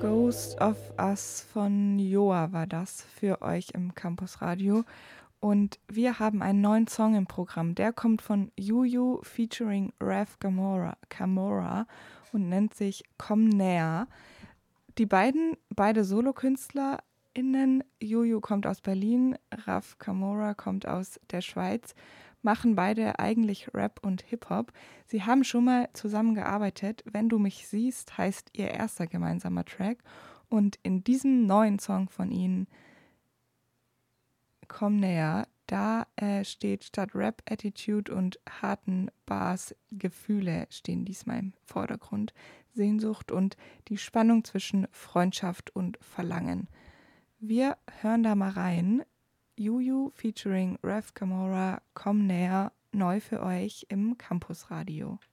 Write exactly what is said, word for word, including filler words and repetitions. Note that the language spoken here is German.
Ghost of Us von Joa war das für euch im Campus Radio. Und wir haben einen neuen Song im Programm. Der kommt von Juju featuring Rev Gamora, Camora und nennt sich Komm näher. Die beiden, beide SolokünstlerInnen, Juju kommt aus Berlin, Rev Camora kommt aus der Schweiz, machen beide eigentlich Rap und Hip-Hop. Sie haben schon mal zusammengearbeitet. Wenn du mich siehst, heißt ihr erster gemeinsamer Track. Und in diesem neuen Song von ihnen, Komm näher, da äh, steht statt Rap, Attitude und harten Bars Gefühle stehen diesmal im Vordergrund. Sehnsucht und die Spannung zwischen Freundschaft und Verlangen. Wir hören da mal rein. Juju featuring Rev Camora, Komm näher, neu für euch im Campusradio.